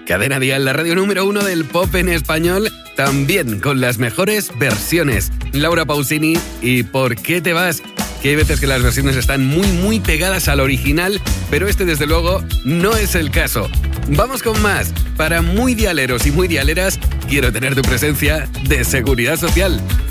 Cadena Dial, la radio número 1 del pop en español, también con las mejores versiones. Laura Pausini y ¿Por qué te vas? Que hay veces que las versiones están muy pegadas al original, pero este desde luego no es el caso. Vamos con más. Para muy dialeros y muy dialeras, quiero tener tu presencia de Seguridad Social.